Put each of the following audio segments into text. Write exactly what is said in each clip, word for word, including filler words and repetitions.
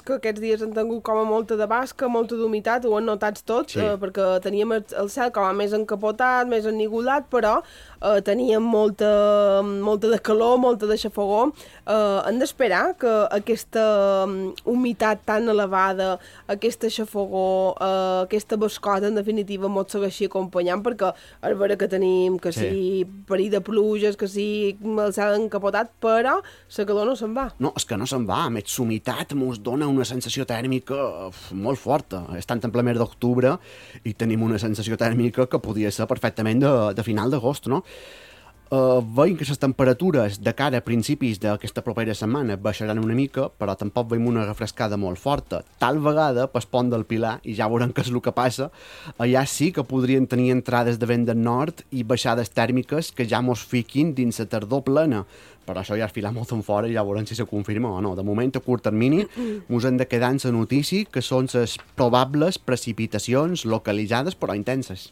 que aquests dies han tingut com a molta de basca, molta d'humitat, ho han notat tots, sí. eh, perquè teníem el cel com a més encapotat, més ennigolat, però eh, teníem molta, molta de calor, molta de xafogó. Eh, hem d'esperar que aquesta humitat tan elevada, aquesta xafogó, eh, aquesta bascota, en definitiva, mos segueixi acompanyant, perquè és vera que tenim que sí, sí perill de pluges, que sí el cel encapotat, però la calor no se'n va. No, és que no se'n va. A més, l'humitat mos dona una sensació tèrmica uf, molt forta. Estan en ple mes d'octubre i tenim una sensació tèrmica que podia ser perfectament de, de final d'agost, no? Uh, veiem que les temperatures de cara a principis d'aquesta propera setmana baixaran una mica, però tampoc veiem una refrescada molt forta. Tal vegada, pel pont del Pilar, i ja veurem què és el que passa, allà sí que podrien tenir entrades de vent del nord i baixades tèrmiques que ja mos fiquin dins la tardor plena. Però això ja es fila molt en fora i ja veurem si se confirma o no. De moment, a curt termini, ens hem de quedar en la notícia que són les probables precipitacions localitzades però intenses.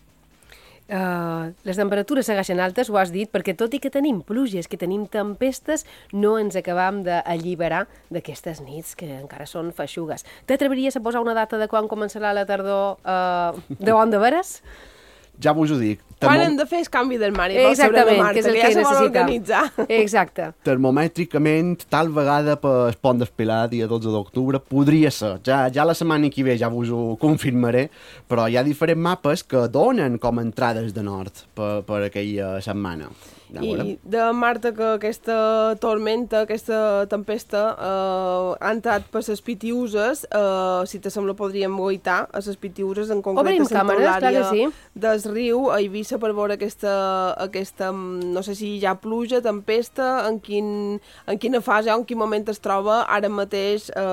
Uh, les temperatures segueixen altes, ho has dit, perquè tot i que tenim pluges, que tenim tempestes, no ens acabam d'alliberar d'aquestes nits que encara són feixugues. T'atreviries a posar una data de quan començarà la tardor uh, de bon de veres? Ja vos ho dic. Quan hem de fer el canvi del mar i exactament, Marta, que és el que, que, ja que necessitem. Exacte. Termomètricament, tal vegada per Pont del Pilar, dia dotze d'octubre, podria ser. Ja, ja la setmana que ve ja vos ho confirmaré, però hi ha diferents mapes que donen com entrades de nord per, per aquella setmana. Ja I de Marta, que aquesta tormenta, aquesta tempesta eh, ha entrat per les Pitiuses, eh, si te sembla podríem goitar a les Pitiuses, en concret a Santa Eulàlia sí. del Riu, a Eivissa, per veure aquesta, aquesta, no sé si hi ha pluja, tempesta, en, quin, en quina fase o en quin moment es troba ara mateix eh,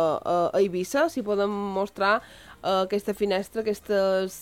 a Eivissa, si podem mostrar Uh, aquesta finestra, aquestes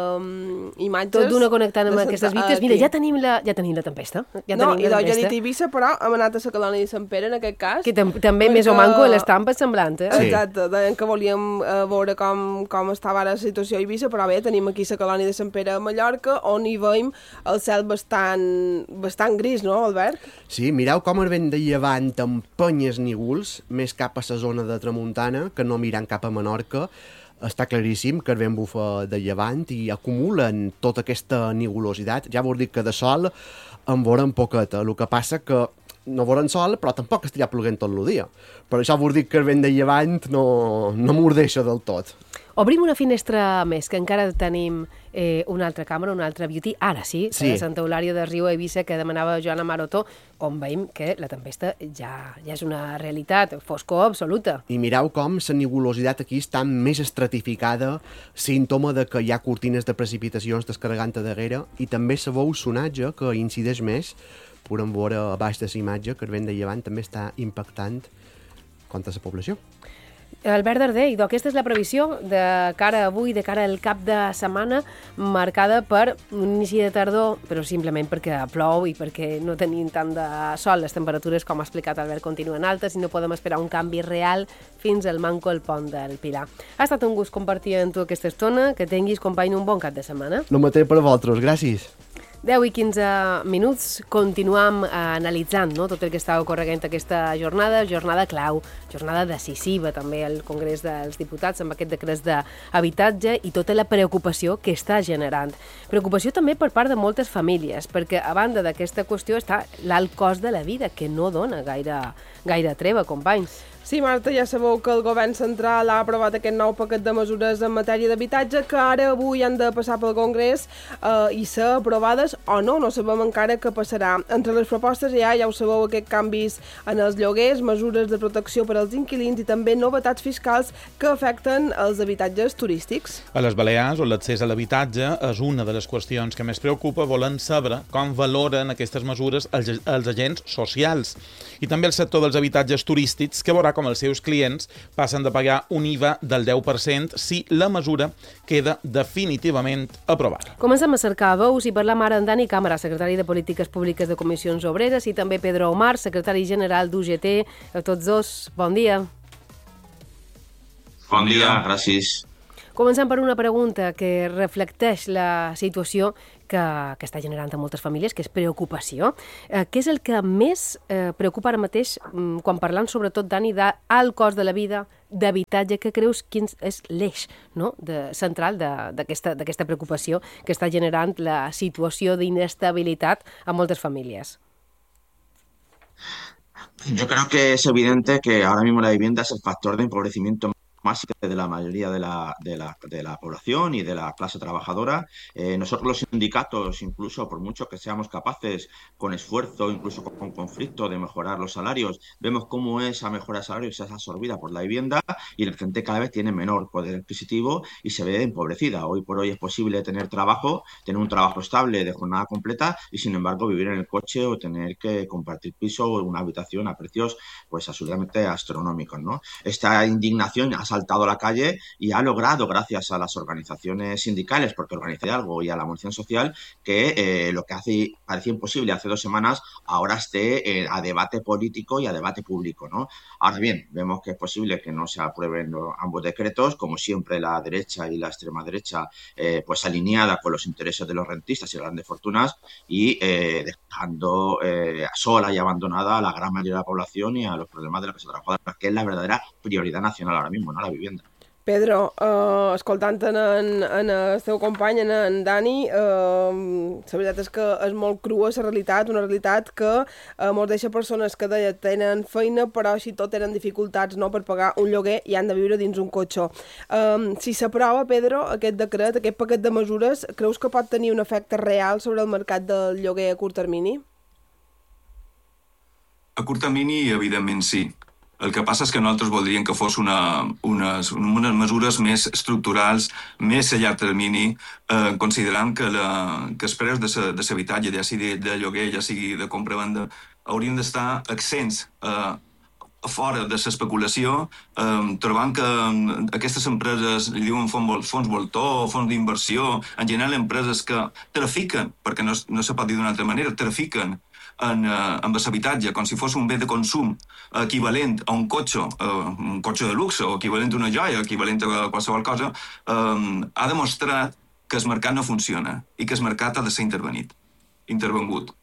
um, imatges... Tot d'una connectant amb aquestes vistes. Mira, ja tenim la, ja tenim la tempesta. Ja no, tenim i la ja he dit Eivissa, però hem anat a la Colònia de Sant Pere, en aquest cas. Que tam també perquè... més o manco l'estampa semblant, eh? Sí. Exacte, deien que volíem uh, veure com, com estava ara la situació a Eivissa, però bé, tenim aquí la Colònia de Sant Pere a Mallorca, on hi veiem el cel bastant, bastant gris, no, Albert? Sí, mireu com el vent de llevant empenya els nígols, més cap a la zona de Tramuntana, que no mirant cap a Menorca. Està claríssim que el vent bufa de llevant i acumulen tota aquesta nigulositat. Ja vos dic que de sol en veurem poqueta. El que passa que no veurem sol, però tampoc estarà ploguent tot el dia. Per això vos dic que el vent de llevant no, no mordeixa del tot. Obrim una finestra més, que encara tenim eh, una altra càmera, una altra beauty. Ara sí, sí. A Santa Eulàlia del Riu, a Eivissa, que demanava Joana Marotó, on veiem que la tempesta ja, ja és una realitat, foscor absoluta. I mireu com la nigulositat aquí està més estratificada, símptoma de que hi ha cortines de precipitacions descarregant a darrere, i també sabeu sonatge que incideix més. Podem veure a baix de la imatge que el vent de llevant també està impactant contra la població. Albert Darder, i aquesta és la previsió de cara a avui, de cara al cap de setmana, marcada per un inici de tardor, però simplement perquè plou i perquè no tenim tant de sol. Les temperatures, com ha explicat Albert, continuen altes i no podem esperar un canvi real fins al manco al pont del Pilar. Ha estat un gust compartir amb tu aquesta estona. Que tinguis, company, un bon cap de setmana. El mateix per a vosaltres, gràcies. deu i quinze minuts, continuam eh, analitzant no, tot el que està ocorrent aquesta jornada, jornada clau, jornada decisiva també al Congrés dels Diputats amb aquest decret d'habitatge i tota la preocupació que està generant. Preocupació també per part de moltes famílies, perquè a banda d'aquesta qüestió està l'alt cost de la vida, que no dona gaire, gaire treva, companys. Sí, Marta, ja sabeu que el govern central ha aprovat aquest nou paquet de mesures en matèria d'habitatge que ara avui han de passar pel Congrés eh, i ser aprovades o no, no sabem encara què passarà. Entre les propostes hi ha, ja ho sabeu, aquests canvis en els lloguers, mesures de protecció per als inquilins i també novetats fiscals que afecten els habitatges turístics. A les Balears, on l'accés a l'habitatge és una de les qüestions que més preocupa, volen saber com valoren aquestes mesures els, els agents socials i també el sector dels habitatges turístics, que veurà com els seus clients passen de pagar un I V A del deu per cent si la mesura queda definitivament aprovada. Comencem a cercar veus i parlar ara amb Dani Càmera, secretari de Polítiques Públiques de Comissions Obreres, i també Pedro Omar, secretari general d'U G T. A tots dos, bon dia. Bon dia, gràcies. Comencem per una pregunta que reflecteix la situació que, que està generant a moltes famílies, que és preocupació. Eh, què és el que més eh, preocupa ara mateix, mm, quan parlant sobretot, Dani, d'alt cost de la vida, d'habitatge que creus quin és l'eix, no?, de, central d'aquesta preocupació que està generant la situació d'inestabilitat a moltes famílies. Yo creo que es evidente que ahora mismo la vivienda es el factor de empobrecimiento más de la mayoría de la, de la, de la población y de la clase trabajadora. Eh, nosotros los sindicatos, incluso por mucho que seamos capaces, con esfuerzo, incluso con, con conflicto, de mejorar los salarios, vemos cómo esa mejora de salarios es absorbida por la vivienda y la gente cada vez tiene menor poder adquisitivo y se ve empobrecida. Hoy por hoy es posible tener trabajo, tener un trabajo estable de jornada completa y sin embargo vivir en el coche o tener que compartir piso o una habitación a precios pues absolutamente astronómicos, ¿no? Esta indignación ha saltado a la calle y ha logrado, gracias a las organizaciones sindicales, porque organizé algo, y a la movilización social, que eh, lo que hace, parecía imposible hace dos semanas, ahora esté eh, a debate político y a debate público, ¿no? Ahora bien, vemos que es posible que no se aprueben los, ambos decretos, como siempre la derecha y la extrema derecha, eh, pues alineada con los intereses de los rentistas y grandes fortunas y eh, dejando eh, sola y abandonada a la gran mayoría de la población y a los problemas de la clase trabajadora, que es la verdadera prioridad nacional ahora mismo, ¿no? La vivienda. Pedro, uh, escoltant en, en, en el teu company, en, en Dani, uh, la veritat és que és molt crua la realitat, una realitat que uh, molts deixa persones que deia tenen feina però així tot tenen dificultats, no?, per pagar un lloguer i han de viure dins un cotxe. Um, si s'aprova, Pedro, aquest decret, aquest paquet de mesures, creus que pot tenir un efecte real sobre el mercat del lloguer a curt termini? A curt termini, evidentment, sí. El que passa és que nosaltres voldríem que fos una, unes, unes mesures més estructurals, més a llarg termini, eh, considerant que, la, que els preus de l'habitatge, ja sigui de, de lloguer, ja sigui de compra-venda, haurien d'estar accents eh, fora de l'especulació, eh, trobant que aquestes empreses, li diuen fons, fons voltor, fons d'inversió, en general empreses que trafiquen, perquè no, no se pot dir d'una altra manera, trafiquen en, eh, amb l'habitatge, com si fos un bé de consum equivalent a un cotxe, eh, un cotxe de luxe, o equivalent a una joia, equivalent a qualsevol cosa, eh, ha demostrat que el mercat no funciona i que el mercat ha de ser intervenit, intervengut.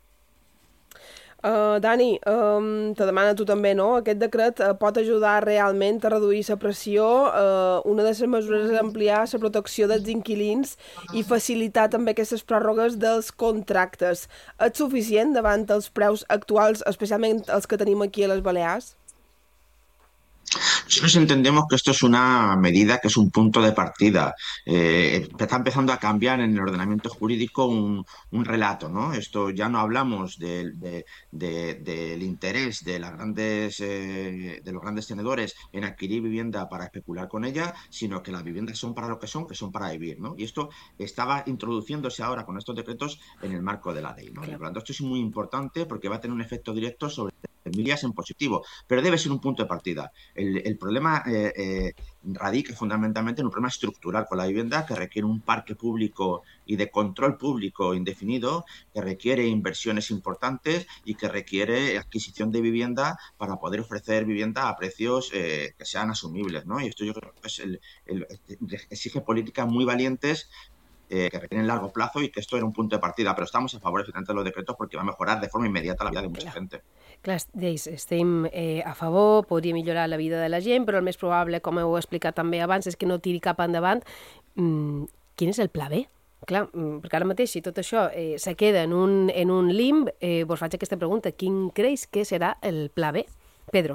Uh, Dani, um, te demana tu també, no? Aquest decret uh, pot ajudar realment a reduir la pressió. Uh, una de les mesures és ampliar la protecció dels inquilins i facilitar també aquestes pròrrogues dels contractes. És suficient davant els preus actuals, especialment els que tenim aquí a les Balears? Nosotros entendemos que esto es una medida que es un punto de partida. Eh, está empezando a cambiar en el ordenamiento jurídico un, un relato, ¿no? Esto ya no hablamos de, de, de, del interés de, las grandes, eh, de los grandes tenedores en adquirir vivienda para especular con ella, sino que las viviendas son para lo que son, que son para vivir, ¿no? Y esto estaba introduciéndose ahora con estos decretos en el marco de la ley, ¿no? Claro. Por lo tanto, esto es muy importante porque va a tener un efecto directo sobre familias en positivo, pero debe ser un punto de partida. El, el problema eh, eh, radica fundamentalmente en un problema estructural con la vivienda que requiere un parque público y de control público indefinido, que requiere inversiones importantes y que requiere adquisición de vivienda para poder ofrecer vivienda a precios eh, que sean asumibles, ¿no? Y esto yo creo que es el, el, exige políticas muy valientes Eh, que requieren largo plazo y que esto era un punto de partida, però estamos a favor evidentment de los decretos porque va a mejorar de forma inmediata la vida de mucha Clar. gente. Clar, deis, estem eh, a favor, podria millorar la vida de la gent, però el més probable, com heu explicat també abans, és que no tiri cap endavant. Mm, quin és el pla B? Clar, perquè ara mateix, si tot això eh, se queda en un, en un limb, eh, vos faig aquesta pregunta. Quin creus que serà el pla B? Pedro.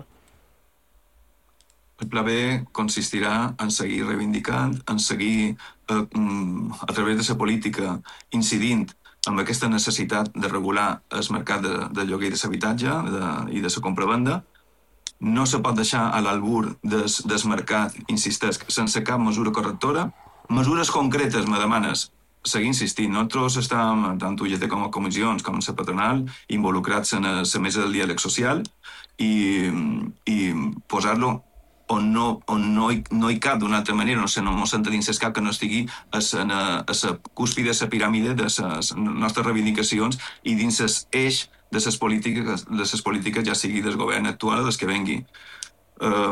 El pla B consistirà en seguir reivindicant, en seguir eh, a través de la política incidint amb aquesta necessitat de regular el mercat de, de lloguer i de l'habitatge i de la compra-venda. No se pot deixar a l'albur del, del mercat, insistesc, sense cap mesura correctora. Mesures concretes, me demanes, seguir insistint. Nosaltres estem, tant U G T com a comissions, com la patronal, involucrats en la mesa del diàleg social i, i posar-lo on no, on no, hi, no hi cap d'una altra manera, no sé, no mos entra dins cap que no estigui a la cúspide de la piràmide de les nostres reivindicacions i dins l'eix de les polítiques, de les polítiques ja sigui del govern actual o des que vengui. Uh,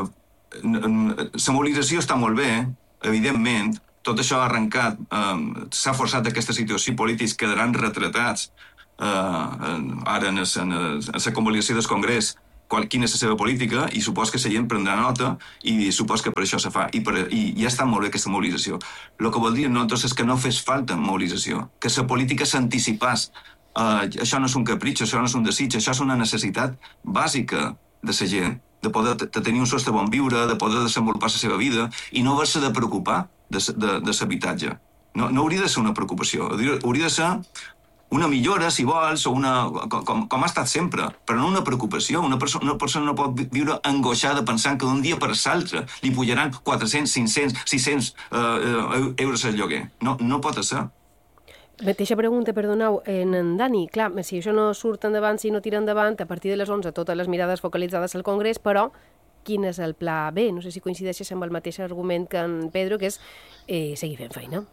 la mobilització està molt bé, evidentment, tot això ha arrencat, um, s'ha forçat aquesta situació, polítics quedaran retratats uh, ara en la convalidació del Congrés qual, quina és la seva política i supos que la gent prendrà nota i supos que per això se fa. I, per, i ja està molt bé aquesta mobilització. El que voldríem nosaltres és que no fes falta mobilització, que la política s'anticipàs. Uh, això no és un capritx, això no és un desig, això és una necessitat bàsica de la gent, de poder de tenir un sostre bon viure, de poder desenvolupar la seva vida i no haver-se de preocupar de, de, de l'habitatge. No, no hauria de ser una preocupació, hauria de ser una millora, si vols, o una, com, com ha estat sempre, però no una preocupació. Una, perso una persona no pot viure angoixada pensant que d'un dia per l'altre li pujaran quatre-cents, cinc-cents, sis-cents uh, euros al lloguer. No, no pot ser. Mateixa pregunta, perdoneu, en, en Dani. Clar, si això no surt endavant, si no tira endavant, a partir de les onze totes les mirades focalitzades al Congrés, però quin és el pla B? No sé si coincideixes amb el mateix argument que en Pedro, que és eh, seguir fent feina.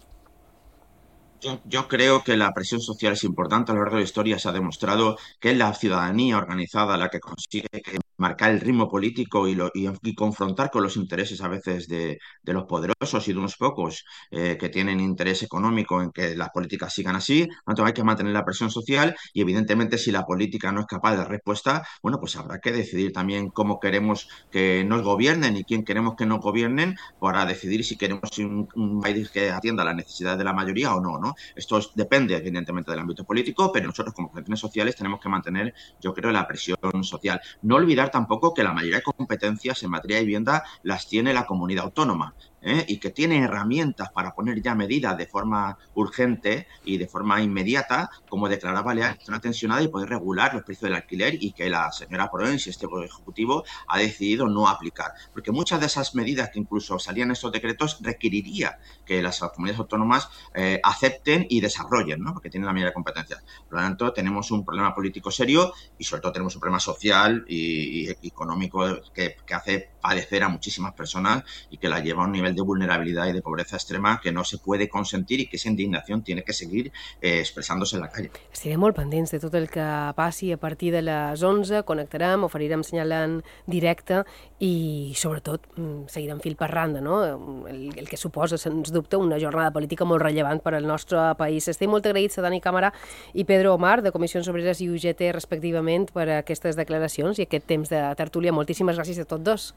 Yo, yo creo que la presión social es importante. A lo largo de la historia se ha demostrado que es la ciudadanía organizada la que consigue que marcar el ritmo político y, lo, y, y confrontar con los intereses a veces de, de los poderosos y de unos pocos eh, que tienen interés económico en que las políticas sigan así. Entonces hay que mantener la presión social y evidentemente si la política no es capaz de dar respuesta, bueno, pues habrá que decidir también cómo queremos que nos gobiernen y quién queremos que nos gobiernen para decidir si queremos un, un país que atienda las necesidades de la mayoría o no, ¿no? Esto es, depende evidentemente del ámbito político, pero nosotros como organizaciones sociales tenemos que mantener, yo creo, la presión social. No olvidar tampoco que la mayoría de competencias en materia de vivienda las tiene la comunidad autónoma. ¿eh? Y que tiene herramientas para poner ya medidas de forma urgente y de forma inmediata, como declarar Baleares zona tensionada y poder regular los precios del alquiler y que la señora Proens y este Ejecutivo ha decidido no aplicar. Porque muchas de esas medidas que incluso salían en estos decretos requeriría que las comunidades autónomas eh, acepten y desarrollen, ¿no? Porque tienen la mayoría de competencias. Por lo tanto, tenemos un problema político serio y sobre todo tenemos un problema social y, y económico que, que hace padecer a muchísimas personas y que la lleva a un nivel de vulnerabilidad y de pobreza extrema que no se puede consentir y que esa indignación tiene que seguir eh, expresándose en la calle. Estarem molt pendents de tot el que passi a partir de les onze, connectarem, oferirem senyal en directe i, sobretot, seguirem fil per randa, no? El, el que suposa, sens dubte, una jornada política molt rellevant per al nostre país. Estem molt agraïts a Dani Càmara i Pedro Omar, de Comissions Obreres i U G T, respectivament, per aquestes declaracions i aquest temps de tertúlia. Moltíssimes gràcies a tots dos.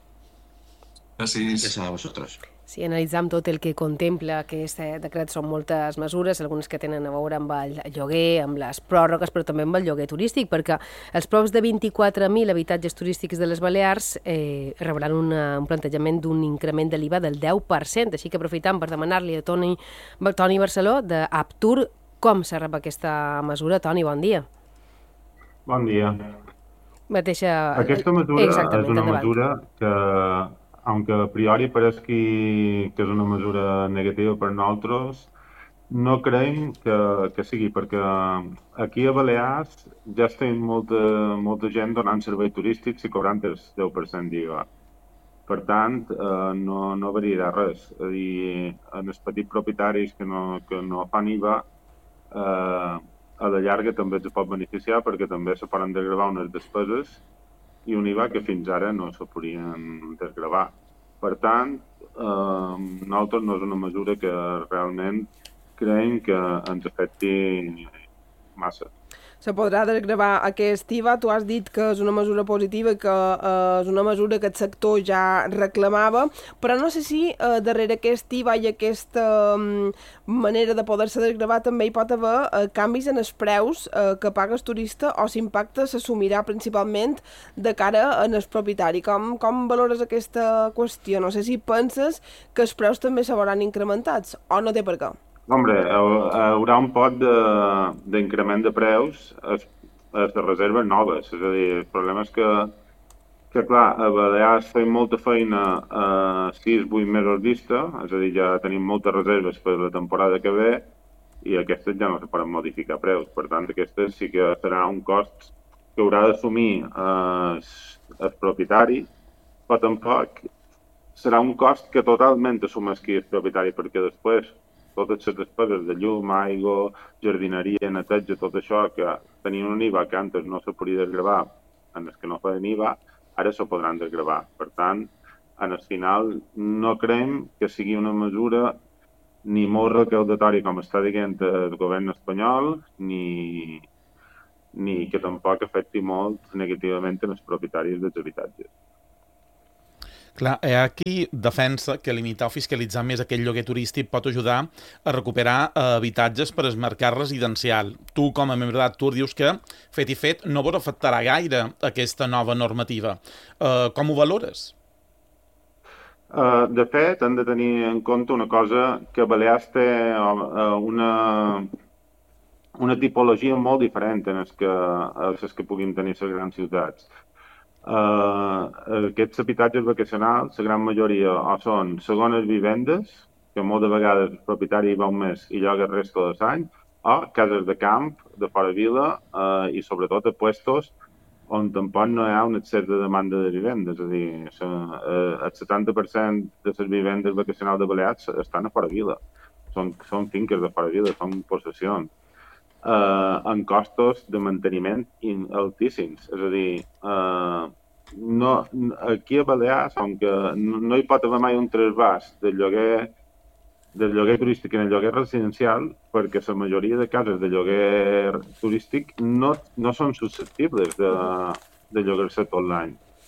Gràcies. Gràcies a vosaltres. Si analitzam tot el que contempla aquest decret, són moltes mesures, algunes que tenen a veure amb el lloguer, amb les pròrrogues, però també amb el lloguer turístic, perquè els props de vint-i-quatre mil habitatges turístics de les Balears eh, rebran una, un plantejament d'un increment de l'I V A del deu per cent, així que aprofitam per demanar-li a Toni, Toni Barceló, d'Aptur, com se rep aquesta mesura. Toni, bon dia. Bon dia. Mateixa... Aquesta mesura Exactament, és una endavant. mesura que, aunque a priori pareixi que és una mesura negativa per nosaltres, no creiem que, que sigui, perquè aquí a Balears ja estem molta, molta gent donant serveis turístics i cobrant el deu per cent d'I V A. Per tant, eh, no, no variarà res. És a dir, en els petits propietaris que no, que no fan I V A, eh, a la llarga també es pot beneficiar perquè també se poden desgravar unes despeses i un I V A que fins ara no se podien desgravar. Per tant, eh, nosaltres no és una mesura que realment creiem que ens afecti massa. Se podrà desgravar aquest I V A. Tu has dit que és una mesura positiva, que eh, és una mesura que el sector ja reclamava, però no sé si eh, darrere aquest I V A i aquesta um, manera de poder-se desgravar també hi pot haver eh, canvis en els preus eh, que paga el turista o si l'impacte s'assumirà principalment de cara en el propietari. Com, com valores aquesta qüestió? No sé si penses que els preus també se veuran incrementats o no té per què. Hombre, hi haurà un pot d'increment de, de preus a les reserves noves. És a dir, el problema és que, que clar, a Balears fem molta feina a sis vuit mesos vista, és a dir, ja tenim moltes reserves per la temporada que ve i aquestes ja no se poden modificar preus. Per tant, aquestes sí que serà un cost que haurà d'assumir el, el propietari, però tampoc serà un cost que totalment assumeixi el propietari, perquè després totes les despeses de llum, aigua, jardineria, neteja, tot això que tenien un I V A que antes no se podia desgravar en els que no feien I V A, ara se podran desgravar. Per tant, en el final no creiem que sigui una mesura ni molt recaudatòria com està dient el govern espanyol, ni, ni que tampoc afecti molt negativament en els propietaris dels habitatges. Clar, hi ha qui defensa que limitar o fiscalitzar més aquell lloguer turístic pot ajudar a recuperar eh, habitatges per al mercat residencial. Tu, com a membre d'Actur, dius que, fet i fet, no vos afectarà gaire aquesta nova normativa. Eh, com ho valores? Uh, de fet, hem de tenir en compte una cosa, que Balears té uh, una, una tipologia molt diferent en les que, les que puguin tenir les grans ciutats. Uh, aquests habitatges vacacionals, la gran majoria o són segones vivendes, que molt de vegades el propietari va un mes i lloga el resto de l'any, o cases de camp, de fora vila, uh, i sobretot a puestos on tampoc no hi ha un excés de demanda de vivendes. És a dir, el setanta per cent de les vivendes vacacionals de Balears estan a fora vila. Són, són finques de fora vila, són possessions. Uh, amb costos de manteniment altíssims. És a dir, uh, no, aquí a Balears, on que no, no hi pot haver mai un trasbàs del lloguer, del lloguer turístic en el lloguer residencial, perquè la majoria de cases de lloguer turístic no, no són susceptibles de, de llogar-se tot l'any.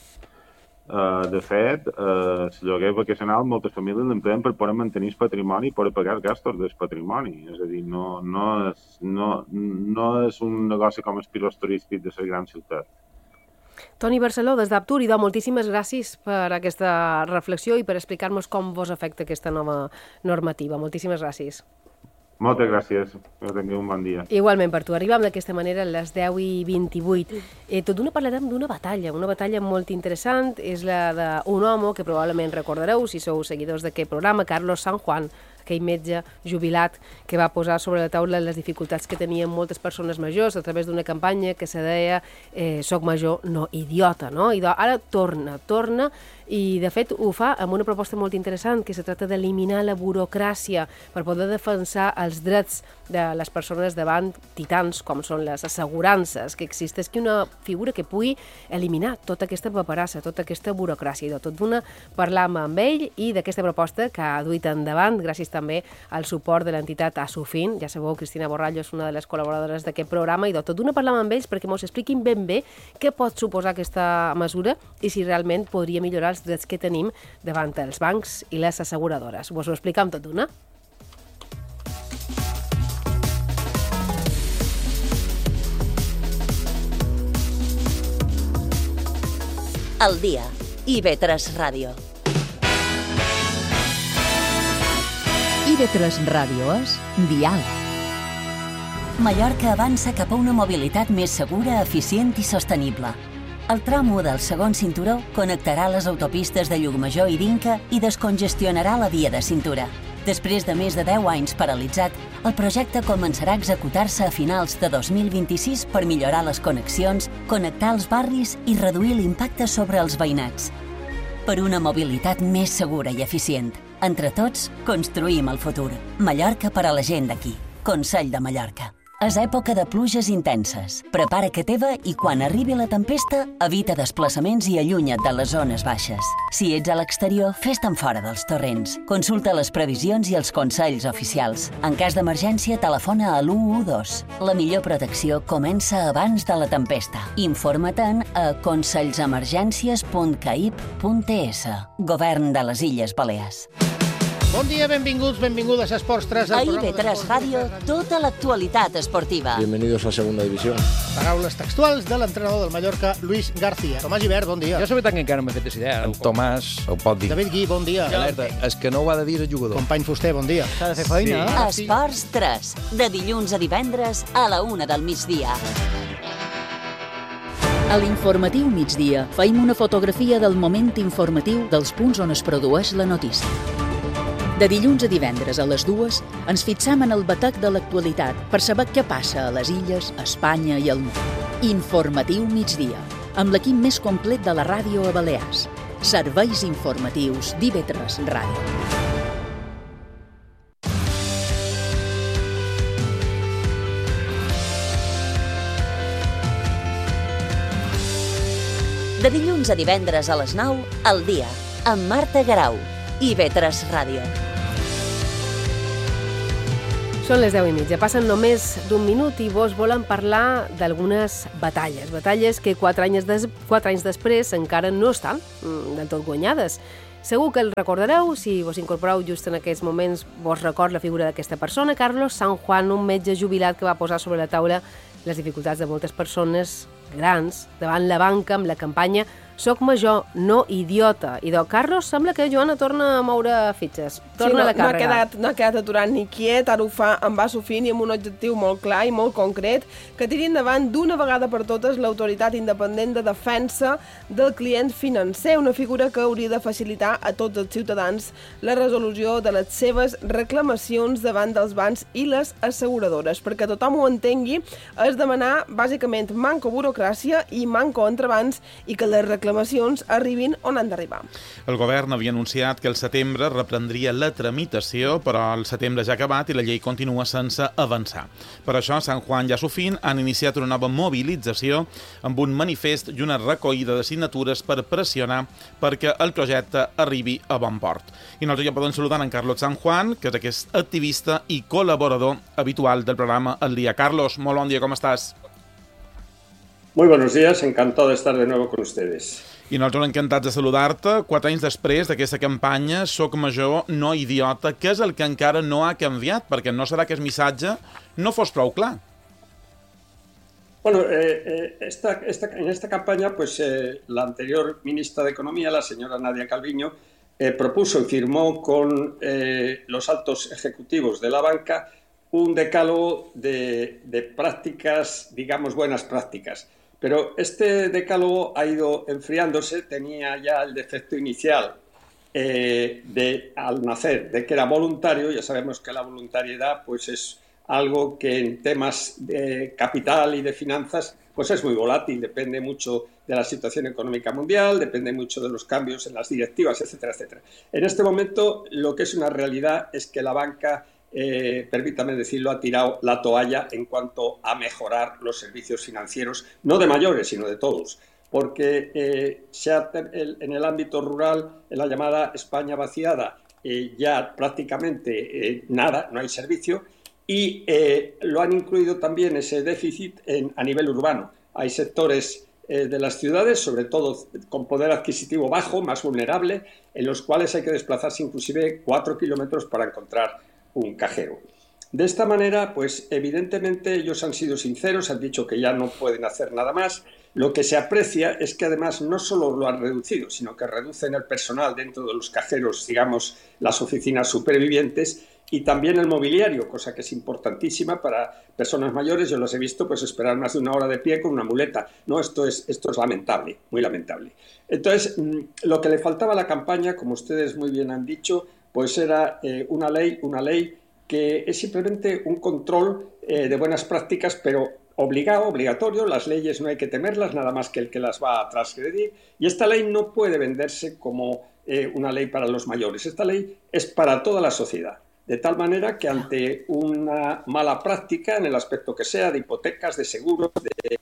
Uh, de fet, uh, el lloguer vacacional moltes famílies l'empleen per poder mantenir el patrimoni i poder pagar els gastos del patrimoni. És a dir, no, no, és, no, no és un negoci com els pisos turístics de les grans ciutats. Toni Barceló, des d'Actur, i moltíssimes gràcies per aquesta reflexió i per explicar-nos com vos afecta aquesta nova normativa. Moltíssimes gràcies. Moltes gràcies. Que tingueu un bon dia. Igualment per tu. Arribem d'aquesta manera a les deu i vint-i-vuit. Eh, tot d'una parlarem d'una batalla, una batalla molt interessant. És la d'un home que probablement recordareu, si sou seguidors d'aquest programa, Carlos San Juan, aquell metge jubilat que va posar sobre la taula les dificultats que tenien moltes persones majors a través d'una campanya que se deia eh, soc major, no idiota, no? I ara torna, torna, i de fet ho fa amb una proposta molt interessant, que se tracta d'eliminar la burocràcia per poder defensar els drets de les persones davant titans com són les assegurances, que existeix una figura que pugui eliminar tota aquesta paperassa, tota aquesta burocràcia. I de tot d'una parlam amb ell i d'aquesta proposta que ha duit endavant gràcies també al suport de l'entitat Asufin. Ja sabeu, Cristina Borrallo és una de les col·laboradores d'aquest programa, i de tot d'una parlam amb ells perquè ens expliquin ben bé què pot suposar aquesta mesura i si realment podria millorar els drets que tenim davant els bancs i les asseguradores. Us ho explicam tot d'una. Al dia, I V tres Ràdio. I V tres Ràdio és Dial. Mallorca avança cap a una mobilitat més segura, eficient i sostenible. El tram u del segon cinturó connectarà les autopistes de Llucmajor i d'Inca i descongestionarà la via de cintura. Després de més de deu anys paralitzat, el projecte començarà a executar-se a finals de dos mil vint-i-sis per millorar les connexions, connectar els barris i reduir l'impacte sobre els veïnats. Per una mobilitat més segura i eficient. Entre tots, construïm el futur. Mallorca per a la gent d'aquí. Consell de Mallorca. És època de pluges intenses. Prepara que teva i quan arribi la tempesta, evita desplaçaments i allunya't de les zones baixes. Si ets a l'exterior, fes-te'n fora dels torrents. Consulta les previsions i els consells oficials. En cas d'emergència, telefona a l'u u dos. La millor protecció comença abans de la tempesta. Informa-te'n a consellsemergències punt caip punt es. Govern de les Illes Balears. Bon dia, benvinguts, benvingudes a Esports tres. A I V tres Ràdio, tota l'actualitat esportiva. Bienvenidos a Segunda División. Paraules textuals de l'entrenador del Mallorca, Luis García. Tomàs Gibert, bon dia. Jo sobre tant que encara no m'he fet idea. En Tomàs ho pot dir. David Gui, bon dia. Alerta, és que no ho ha de dir el jugador. Company Fuster, bon dia. S'ha de fer feina, eh? Esports tres, de dilluns a divendres a la una del migdia. A l'informatiu migdia feim una fotografia del moment informatiu dels punts on es produeix la notícia. De dilluns a divendres a les dues ens fixam en el batec de l'actualitat per saber què passa a les illes, a Espanya i al món. Informatiu migdia, amb l'equip més complet de la ràdio a Balears. Serveis informatius d'I V tres Ràdio. De dilluns a divendres a les nou, al dia, amb Marta Garau, I V tres Ràdio. Són les deu i mitja, passen només d'un minut i vos volen parlar d'algunes batalles, batalles que quatre anys, des, quatre anys després encara no estan del tot guanyades. Segur que el recordareu, si vos incorporeu just en aquests moments, vos record la figura d'aquesta persona, Carlos San Juan, un metge jubilat que va posar sobre la taula les dificultats de moltes persones grans davant la banca amb la campanya Soc major, no idiota. I de Carlos sembla que Joana torna a moure fitxes. Torna sí, no, a la càrrega. No ha, quedat, no ha quedat aturat ni quiet, ara ho fa amb va sofint i amb un objectiu molt clar i molt concret, que tiri endavant d'una vegada per totes l'autoritat independent de defensa del client financer, una figura que hauria de facilitar a tots els ciutadans la resolució de les seves reclamacions davant dels bancs i les asseguradores. Perquè tothom ho entengui, és demanar bàsicament manco burocràcia i manco entrebancs i que les reclamacions arribin on han d'arribar. El govern havia anunciat que el setembre reprendria la tramitació, però el setembre ja ha acabat i la llei continua sense avançar. Per això, San Juan i Asofin han iniciat una nova mobilització amb un manifest i una recollida de signatures per pressionar perquè el projecte arribi a bon port. I nosaltres ja podem saludar en Carlos San Juan, que és aquest activista i col·laborador habitual del programa El Día. Carlos, molt bon dia, com estàs? Muy buenos días, encantado de estar de nuevo con ustedes. I nosaltres encantats de saludar-te. Quatre anys després d'aquesta campanya Soc major, no idiota, què és el que encara no ha canviat? Perquè no serà que el missatge no fos prou clar. Bueno, eh, eh, esta, esta, en esta campaña, pues eh, la anterior ministra de Economía, la señora Nadia Calviño, eh, propuso y firmó con eh, los altos ejecutivos de la banca un decálogo de, de prácticas, digamos, buenas prácticas. Pero este decálogo ha ido enfriándose, tenía ya el defecto inicial eh, de, al nacer, de que era voluntario. Ya sabemos que la voluntariedad pues, es algo que en temas de capital y de finanzas pues es muy volátil, depende mucho de la situación económica mundial, depende mucho de los cambios en las directivas, etcétera, etcétera. En este momento lo que es una realidad es que la banca, Eh, permítame decirlo, ha tirado la toalla en cuanto a mejorar los servicios financieros, no de mayores, sino de todos, porque eh, se ha, en el ámbito rural, en la llamada España vaciada, eh, ya prácticamente eh, nada, no hay servicio, y eh, lo han incluido también ese déficit en, a nivel urbano. Hay sectores eh, de las ciudades, sobre todo con poder adquisitivo bajo, más vulnerable, en los cuales hay que desplazarse inclusive cuatro kilómetros para encontrar un cajero. De esta manera, pues evidentemente ellos han sido sinceros, han dicho que ya no pueden hacer nada más. Lo que se aprecia es que además no solo lo han reducido, sino que reducen el personal dentro de los cajeros, digamos, las oficinas supervivientes, y también el mobiliario, cosa que es importantísima para personas mayores. Yo los he visto pues esperar más de una hora de pie con una muleta. No, esto es, esto es lamentable, muy lamentable. Entonces, lo que le faltaba a la campaña, como ustedes muy bien han dicho, pues era eh, una ley, una ley que es simplemente un control eh, de buenas prácticas, pero obligado, obligatorio. Las leyes no hay que temerlas, nada más que el que las va a transgredir. Y esta ley no puede venderse como eh, una ley para los mayores. Esta ley es para toda la sociedad. De tal manera que ante una mala práctica, en el aspecto que sea, de hipotecas, de seguros, de,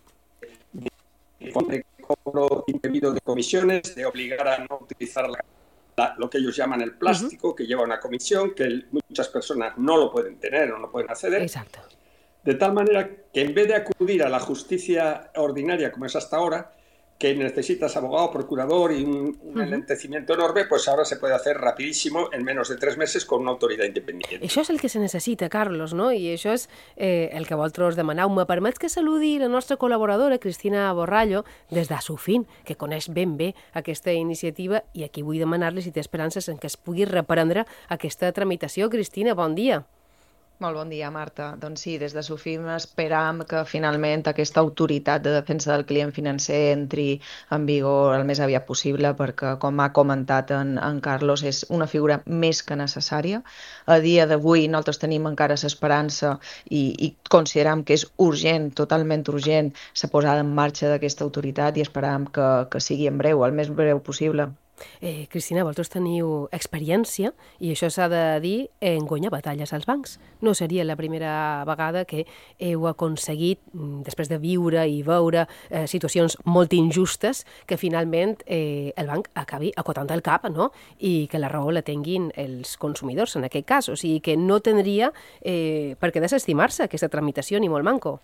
de, de cobro indebido de comisiones, de obligar a no utilizar la La, lo que ellos llaman el plástico, uh-huh. que lleva una comisión, que el, muchas personas no lo pueden tener o no pueden acceder. Exacto. De tal manera que en vez de acudir a la justicia ordinaria, como es hasta ahora, que necesitas abogado, procurador y un, un uh-huh. enlentecimiento enorme, pues ahora se puede hacer rapidísimo, en menos de tres meses, con una autoridad independiente. Això és el que se necessita, Carlos, no? I això és eh, el que vosaltres demaneu. Me permets que saludi la nostra col·laboradora, Cristina Borrallo, des d'Asofin, que coneix ben bé aquesta iniciativa, i aquí vull demanar-li si té esperances en que es pugui reprendre aquesta tramitació. Cristina, bon dia. Molt bon dia, Marta. Doncs sí, des de Sofim esperam que finalment aquesta autoritat de defensa del client financer entri en vigor el més aviat possible, perquè, com ha comentat en, en Carlos, és una figura més que necessària. A dia d'avui nosaltres tenim encara l'esperança i, i consideram que és urgent, totalment urgent, la posada en marxa d'aquesta autoritat, i esperam que, que sigui en breu, el més breu possible. Eh, Cristina, vosaltres teniu experiència i això s'ha de dir en guanyar batalles als bancs. No seria la primera vegada que heu aconseguit, després de viure i veure eh, situacions molt injustes, que finalment eh, el banc acabi acotant el cap, no? I que la raó la tinguin els consumidors en aquest cas. O sigui que no tindria eh, per què desestimar-se aquesta tramitació ni molt manco.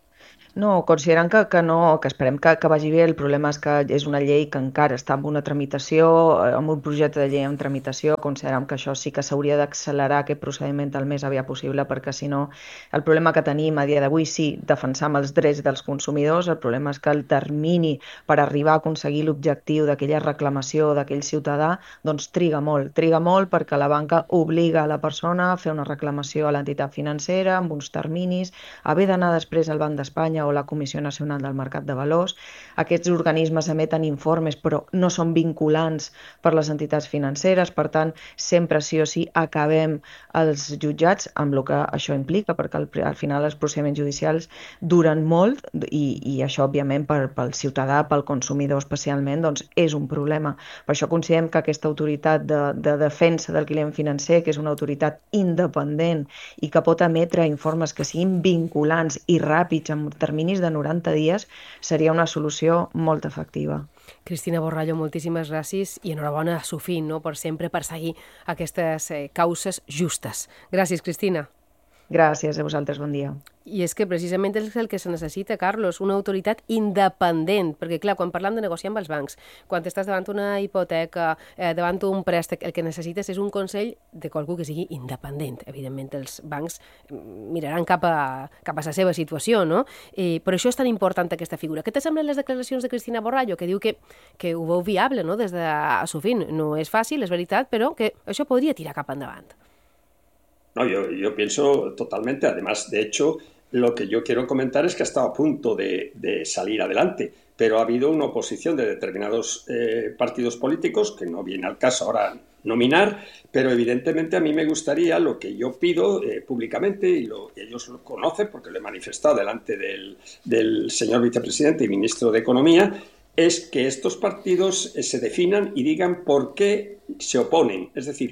No, considerant que, que no, que esperem que, que vagi bé, el problema és que és una llei que encara està en una tramitació, amb un projecte de llei en tramitació, considerem que això sí que s'hauria d'accelerar aquest procediment el més aviat possible, perquè si no, el problema que tenim a dia d'avui, sí, defensam els drets dels consumidors, el problema és que el termini per arribar a aconseguir l'objectiu d'aquella reclamació d'aquell ciutadà, doncs triga molt, triga molt perquè la banca obliga a la persona a fer una reclamació a l'entitat financera amb uns terminis, haver d'anar després al Banc d'Espanya o la Comissió Nacional del Mercat de Valors. Aquests organismes emeten informes però no són vinculants per les entitats financeres, per tant, sempre sí o sí acabem els jutjats amb el que això implica, perquè al, al final els procediments judicials duren molt i, i això, òbviament, per, pel ciutadà, pel consumidor especialment, doncs és un problema. Per això considerem que aquesta autoritat de, de defensa del client financer, que és una autoritat independent i que pot emetre informes que siguin vinculants i ràpids en terminis de noranta dies, seria una solució molt efectiva. Cristina Borrallo, moltíssimes gràcies i enhorabona a Sofín, no?, per sempre perseguir aquestes eh, causes justes. Gràcies, Cristina. Gràcies a vosaltres, bon dia. I és que precisament és el que se necessita, Carlos, una autoritat independent, perquè clar, quan parlam de negociar amb els bancs, quan estàs davant una hipoteca, eh, davant un préstec, el que necessites és un consell de qualcú que sigui independent. Evidentment, els bancs miraran cap a, cap a la seva situació, no? I per això és tan important aquesta figura. Què te semblen les declaracions de Cristina Borrallo, que diu que, que ho veu viable, no?, des de Sofín? No és fàcil, és veritat, però que això podria tirar cap endavant. No, yo, yo pienso totalmente. Además, de hecho, lo que yo quiero comentar es que ha estado a punto de, de salir adelante, pero ha habido una oposición de determinados eh, partidos políticos, que no viene al caso ahora nominar, pero evidentemente a mí me gustaría, lo que yo pido eh, públicamente, y lo, ellos lo conocen porque lo he manifestado delante del, del señor vicepresidente y ministro de Economía, es que estos partidos se definan y digan por qué se oponen. Es decir,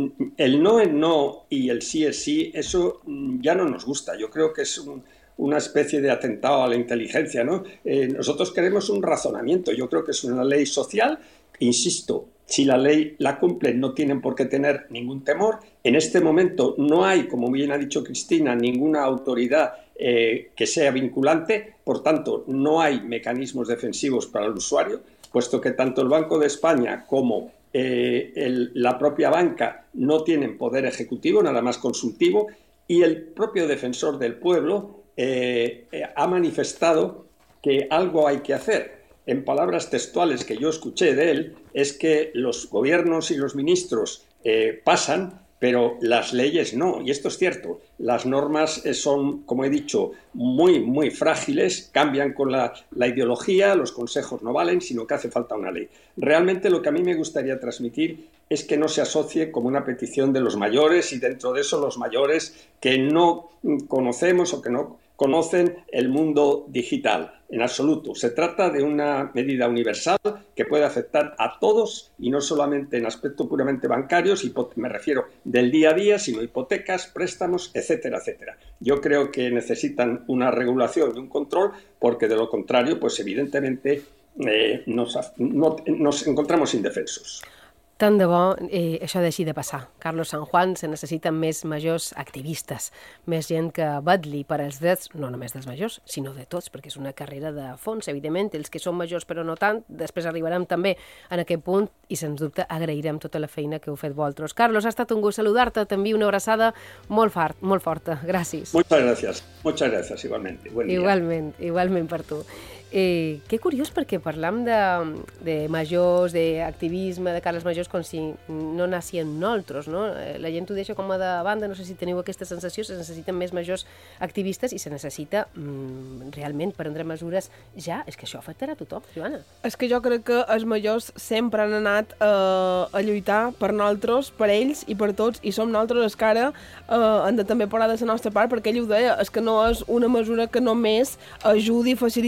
el no es no y el sí es sí, eso ya no nos gusta. Yo creo que es un, una especie de atentado a la inteligencia, ¿no? Eh, nosotros queremos un razonamiento. Yo creo que es una ley social. Insisto, si la ley la cumplen no tienen por qué tener ningún temor. En este momento no hay, como bien ha dicho Cristina, ninguna autoridad eh, que sea vinculante. Por tanto, no hay mecanismos defensivos para el usuario, puesto que tanto el Banco de España como eh, el, la propia banca no tienen poder ejecutivo, nada más consultivo, y el propio defensor del pueblo eh, eh, ha manifestado que algo hay que hacer. En palabras textuales que yo escuché de él, es que los gobiernos y los ministros eh, pasan, pero las leyes no. Y esto es cierto. Las normas son, como he dicho, muy, muy frágiles, cambian con la, la ideología, los consejos no valen, sino que hace falta una ley. Realmente lo que a mí me gustaría transmitir es que no se asocie como una petición de los mayores y dentro de eso los mayores que no conocemos o que no conocen el mundo digital. En absoluto. Se trata de una medida universal que puede afectar a todos y no solamente en aspectos puramente bancarios, me refiero del día a día, sino hipotecas, préstamos, etcétera, etcétera. Yo creo que necesitan una regulación y un control porque de lo contrario, pues evidentemente eh, nos, no, nos encontramos indefensos. Tant de bo eh, això deixi de passar. Carlos San Juan, se necessiten més majors activistes, més gent que batlli per als drets, no només dels majors, sinó de tots, perquè és una carrera de fons, evidentment, els que són majors però no tant, després arribarem també en aquest punt i, sens dubte, agrairem tota la feina que heu fet vosaltres. Carlos, ha estat un gust saludar-te, t'envio una abraçada molt, fart, molt forta. Gràcies. Muchas gracias, muchas gracias, igualmente. Buen día. Igualment, igualment per tu. Eh, que curiós, perquè parlam de, de majors, d'activisme, de cares majors, com si no nascien nosaltres, no? La gent ho deixa com a de banda, no sé si teniu aquesta sensació, se necessiten més majors activistes i se necessita mm, realment prendre mesures ja. És que això afectarà a tothom, Joana. És que jo crec que els majors sempre han anat eh, a lluitar per nosaltres, per ells i per tots, i som nosaltres els que ara eh, hem de també posar de la nostra part, perquè ell ho deia, és que no és una mesura que només ajudi i faciliti la vida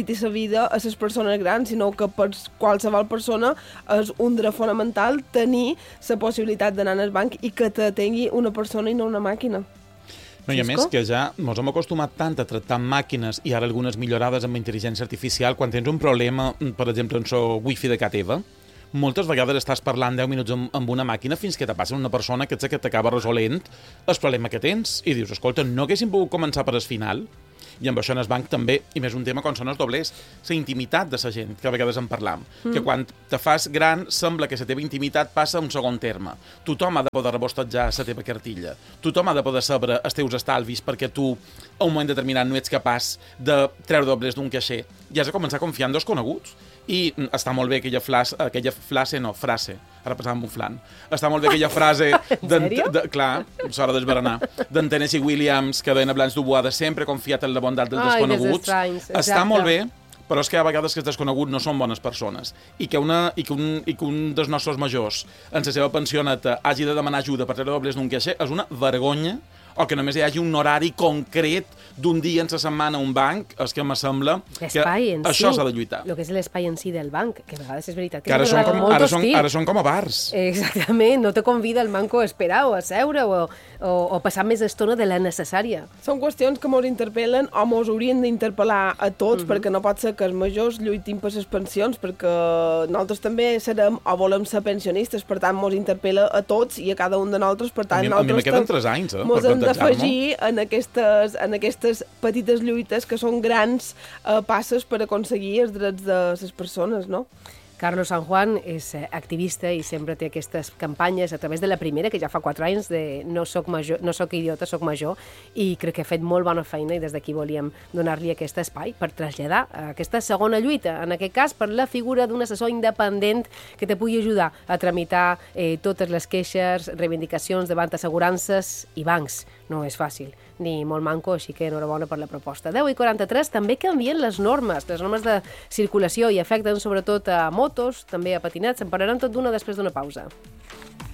dirigida a les persones grans, sinó que per qualsevol persona és un dret fonamental tenir la possibilitat d'anar al banc i que t'atengui una persona i no una màquina. No, i a més que ja ens hem acostumat tant a tractar amb màquines i ara algunes millorades amb intel·ligència artificial, quan tens un problema, per exemple, en el wifi de casa teva, moltes vegades estàs parlant deu minuts amb, amb una màquina fins que te passa una persona que ets que t'acaba resolent el problema que tens i dius, escolta, no haguéssim pogut començar per el final? I amb això en el banc també, i més un tema com són els doblers, la intimitat de la gent, que a vegades en parlam, mm. que quan te fas gran sembla que la teva intimitat passa a un segon terme. Tothom ha de poder rebostatjar la teva cartilla, tothom ha de poder saber els teus estalvis perquè tu a un moment determinat no ets capaç de treure doblers d'un caixer i has de començar a confiar en desconeguts. I està molt bé aquella, flas, aquella frase, no, frase, ara passàvem un flan, està molt bé aquella frase, de, de, clar, s'hora d'esbaranar, d'en Tennessee Williams, que deien a Blanche Dubois, de sempre confiat en la bondat dels Ai, desconeguts. Strange, està molt bé, però és que hi ha vegades que els desconeguts no són bones persones i que, una, i que, un, i que un dels nostres majors en la seva pensioneta hagi de demanar ajuda per treure doblers d'un caixer és una vergonya, o que només hi hagi un horari concret d'un dia en la setmana a un banc, és que me sembla que això s'ha de lluitar. El que és l'espai en si del banc, que a vegades és veritat que, que ara, és són com, molt ara, hostil. són, ara són com a bars. Exactament, no te convida el manco a esperar o a seure o, o, o passar més estona de la necessària. Són qüestions que mos interpel·len o mos haurien d'interpel·lar a tots, uh -huh. perquè no pot ser que els majors lluitin per les pensions, perquè nosaltres també serem o volem ser pensionistes, per tant mos interpel·la a tots i a cada un de nosaltres, per tant a mi, nosaltres a mi me queden tres anys, eh, mos hem d'afegir en aquestes, en aquestes petites lluites que són grans eh, passes per aconseguir els drets de les persones, no? Carlos San Juan és activista i sempre té aquestes campanyes a través de la primera, que ja fa quatre anys, de no soc, major, no soc idiota, soc major, i crec que ha fet molt bona feina i des d'aquí volíem donar-li aquest espai per traslladar aquesta segona lluita, en aquest cas per la figura d'un assessor independent que te pugui ajudar a tramitar eh, totes les queixes, reivindicacions davant assegurances i bancs. No és fàcil, ni molt manco, així que enhorabona per la proposta. deu i quaranta-tres també canvien les normes, les normes de circulació i afecten sobretot a motos, també a patinets. En parlarem tot d'una després d'una pausa.